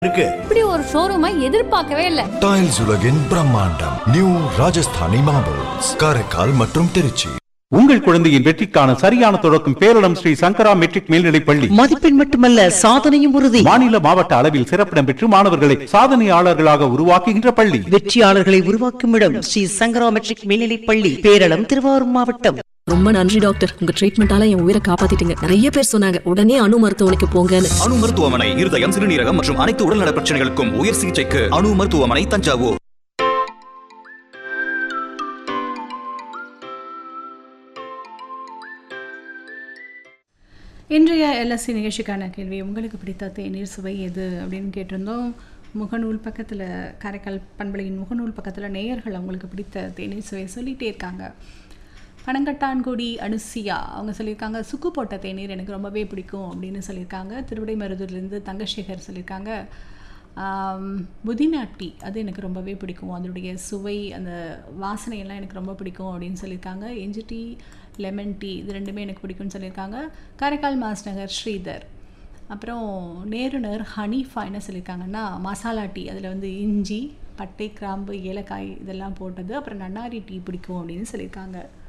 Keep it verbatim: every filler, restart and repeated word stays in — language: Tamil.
இருக்கு. இப்படி ஒரு ஷோரூமை எதிர்பார்க்கவே இல்ல. டைல்ஸ் உலகின் பிரம்மாண்டம் நியூ ராஜஸ்தானி மார்பிள்ஸ், காரைக்கால் மற்றும் திருச்சி. உங்கள் குழந்தையின் வெற்றிக்கான சரியான தொடக்கம் பேரிடம் ஸ்ரீ சங்கரா மெட்ரிக் மேல்நிலைப் பள்ளி. மதிப்பெண் மட்டுமல்ல, சாதனையும் உறுதி. மாநில மாவட்ட அளவில் சிறப்பிடம் பெற்று மாணவர்களை சாதனையாளர்களாக உருவாக்குகின்ற பள்ளி. வெற்றியாளர்களை உருவாக்கும் இடம் ஸ்ரீ சங்கரா மெட்ரிக் மேல்நிலைப் பள்ளி, பேரளம், திருவாரூர் மாவட்டம். ரொம்ப நன்றி டாக்டர், உங்க ட்ரீட்மெண்டால என் உயிரை காப்பாத்திட்டீங்க. நிறைய பேர் சொன்னாங்க உடனே அணு மருத்துவமனைக்கு போங்கன்னு. அணு மருத்துவமனை இருதயம், சிறுநீரகம் மற்றும் அனைத்து உடல்நல பிரச்சனைகளுக்கும் உயர் சிகிச்சைக்கு அணு மருத்துவமனை, தஞ்சாவூர். இன்றைய எல்எஸ்சி நிகழ்ச்சிக்கான கேள்வி, உங்களுக்கு பிடித்த தேநீர் சுவை எது அப்படின்னு கேட்டிருந்தோம். முகநூல் பக்கத்தில், காரைக்கால் பண்பலையின் முகநூல் பக்கத்தில் நேயர்கள் அவங்களுக்கு பிடித்த தேநீர் சுவை சொல்லிகிட்டே இருக்காங்க. பனங்கட்டான்குடி அனுசியா அவங்க சொல்லியிருக்காங்க, சுக்கு போட்ட தேநீர் எனக்கு ரொம்பவே பிடிக்கும் அப்படின்னு சொல்லியிருக்காங்க. திருவிடைமருதூர்லேருந்து தங்கசேகர் சொல்லியிருக்காங்க, புதினா டீ அது எனக்கு ரொம்பவே பிடிக்கும், அதனுடைய சுவை அந்த வாசனையெல்லாம் எனக்கு ரொம்ப பிடிக்கும் அப்படின்னு சொல்லியிருக்காங்க. இஞ்சி டீ, லெமன் டீ இது ரெண்டுமே எனக்கு பிடிக்கும்னு சொல்லியிருக்காங்க. காரைக்கால் மாஸ் நகர் ஸ்ரீதர். அப்புறம் நேருனர் ஹனீஃபா என்ன சொல்லியிருக்காங்கன்னா, மசாலா டீ அதில் வந்து இஞ்சி, பட்டை, கிராம்பு, ஏலக்காய் இதெல்லாம் போட்டது, அப்புறம் நன்னாரி டீ பிடிக்கும் அப்படின்னு சொல்லியிருக்காங்க.